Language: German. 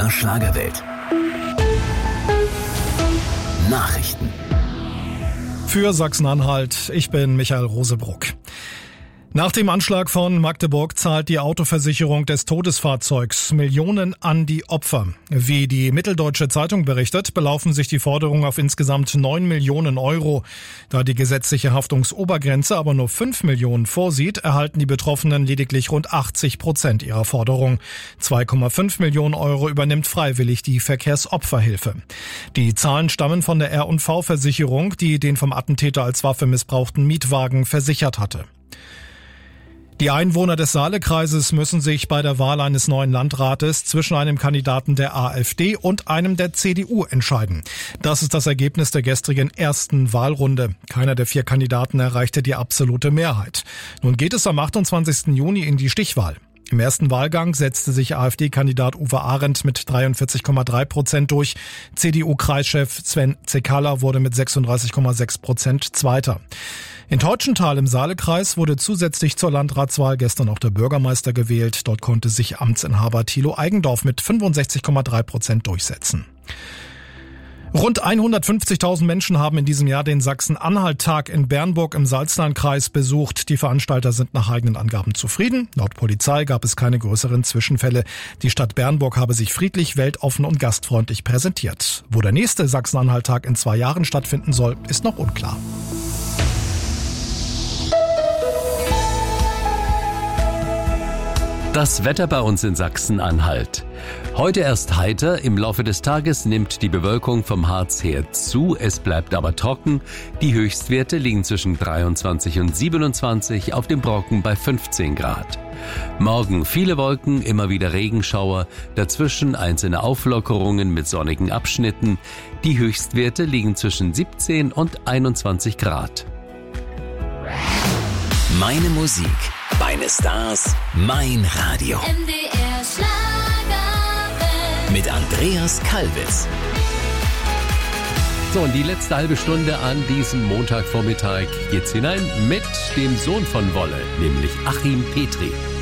der Schlagerwelt. Nachrichten. Für Sachsen-Anhalt, ich bin Michael Rosebruck. Nach dem Anschlag von Magdeburg zahlt die Autoversicherung des Todesfahrzeugs Millionen an die Opfer. Wie die Mitteldeutsche Zeitung berichtet, belaufen sich die Forderungen auf insgesamt 9 Millionen Euro. Da die gesetzliche Haftungsobergrenze aber nur 5 Millionen vorsieht, erhalten die Betroffenen lediglich rund 80% ihrer Forderung. 2,5 Millionen Euro übernimmt freiwillig die Verkehrsopferhilfe. Die Zahlen stammen von der R&V-Versicherung, die den vom Attentäter als Waffe missbrauchten Mietwagen versichert hatte. Die Einwohner des Saalekreises müssen sich bei der Wahl eines neuen Landrates zwischen einem Kandidaten der AfD und einem der CDU entscheiden. Das ist das Ergebnis der gestrigen ersten Wahlrunde. Keiner der 4 Kandidaten erreichte die absolute Mehrheit. Nun geht es am 28. Juni in die Stichwahl. Im ersten Wahlgang setzte sich AfD-Kandidat Uwe Arendt mit 43,3% durch. CDU-Kreischef Sven Cekala wurde mit 36,6% Zweiter. In Teutschenthal im Saalekreis wurde zusätzlich zur Landratswahl gestern auch der Bürgermeister gewählt. Dort konnte sich Amtsinhaber Thilo Eigendorf mit 65,3% durchsetzen. Rund 150.000 Menschen haben in diesem Jahr den Sachsen-Anhalt-Tag in Bernburg im Salzlandkreis besucht. Die Veranstalter sind nach eigenen Angaben zufrieden. Laut Polizei gab es keine größeren Zwischenfälle. Die Stadt Bernburg habe sich friedlich, weltoffen und gastfreundlich präsentiert. Wo der nächste Sachsen-Anhalt-Tag in 2 Jahren stattfinden soll, ist noch unklar. Das Wetter bei uns in Sachsen-Anhalt. Heute erst heiter, im Laufe des Tages nimmt die Bewölkung vom Harz her zu, es bleibt aber trocken. Die Höchstwerte liegen zwischen 23 und 27, auf dem Brocken bei 15 Grad. Morgen viele Wolken, immer wieder Regenschauer, dazwischen einzelne Auflockerungen mit sonnigen Abschnitten. Die Höchstwerte liegen zwischen 17 und 21 Grad. Meine Musik, meine Stars, mein Radio. MDR Schlagerwelt. Mit Andreas Kalbitz. So, und die letzte halbe Stunde an diesem Montagvormittag geht's hinein mit dem Sohn von Wolle, nämlich Achim Petri.